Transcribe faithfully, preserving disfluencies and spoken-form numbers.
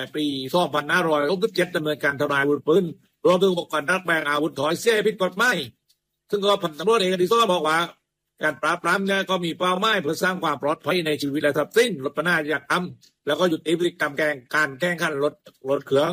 ปีสองพันห้าร้อยหกสิบเจ็ดดำเนินการทำลายอาวุธปืนรวมถึงอุปกรณ์รักแบงอาวุธถอยเสียผิดกฎหมายซึ่งก็พันตำรวจเอกอดิศรบอกว่าการปราบปรามเนี่ยก็มีเป้าหมายเพื่อสร้างความปลอดภัยในชีวิตและทรัพย์สินลดปัญหาอาชญากรรมแล้วก็หยุดพฤติกรรมแกงการแข่งขันรถรถเครื่อง